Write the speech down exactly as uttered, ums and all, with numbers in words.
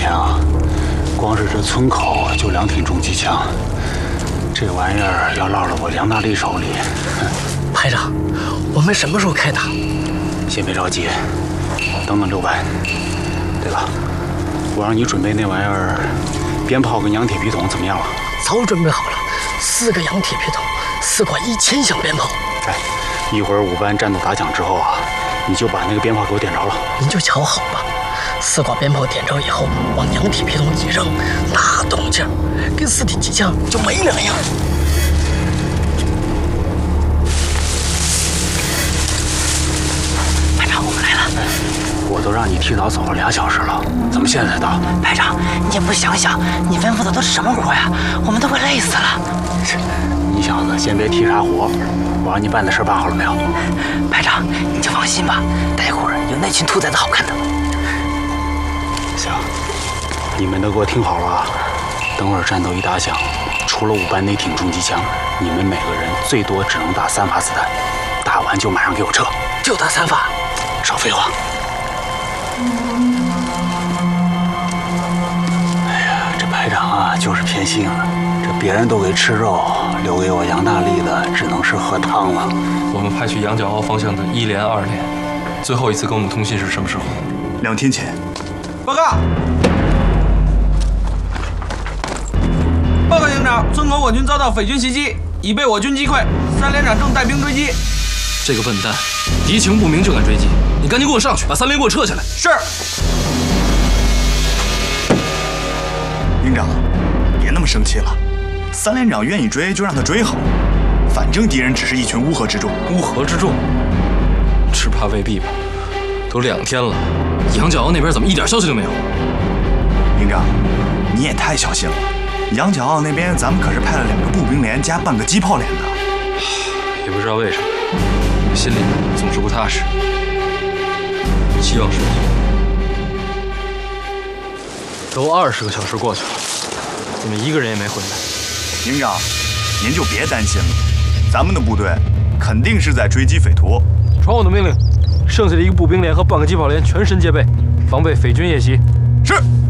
强，光是这村口就两挺重机枪，这玩意儿要落了我梁大力手里， 排长，我们什么时候开打？ 先别着急，等等六班。对了，我让你准备那玩意儿，鞭炮跟洋铁皮桶怎么样了？ 早准备好了，四个洋铁皮桶，四管一千响鞭炮。 哎，一会儿五班战斗打响之后啊，你就把那个鞭炮给我点着了。 您就瞧好吧，四管鞭炮点着以后，往洋铁皮桶一扔，那动静跟四挺机枪就没两样。排长，我们来了。 我都让你提早走了俩小时了，怎么现在才到？ 排长，你也不想想，你吩咐的都是什么活呀？我们都快累死了。 你小子先别提啥活，我让你办的事办好了没有？ 排长，你就放心吧，待会儿有那群兔崽子好看的。 行，你们都给我听好了啊！等会儿战斗一打响，除了五班那挺重机枪，你们每个人最多只能打三发子弹，打完就马上给我撤。 就打三发， 少废话。哎呀，这排长啊，就是偏心，这别人都给吃肉，留给我杨大力的只能是喝汤了。 我们派去羊角坳方向的一连、二连，最后一次跟我们通信是什么时候？ 两天前。 报告！报告营长，村口我军遭到匪军袭击，已被我军击溃，三连长正带兵追击。 这个笨蛋，敌情不明就敢追击，你赶紧给我上去，把三连给我撤下来。 是。 营长，别那么生气了，三连长愿意追就让他追好了，反正敌人只是一群乌合之众。 乌合之众？只怕未必吧。都两天了，羊角坳那边怎么一点消息都没有？ 营长，你也太小心了。羊角坳那边咱们可是派了两个步兵连加半个机炮连的。 也不知道为什么，心里总是不踏实。希望顺利。都二十个小时过去了，怎么一个人也没回来？ 营长，您就别担心了，咱们的部队肯定是在追击匪徒。 传我的命令，剩下的一个步兵连和半个机炮连全身戒备，防备匪军夜袭。 是。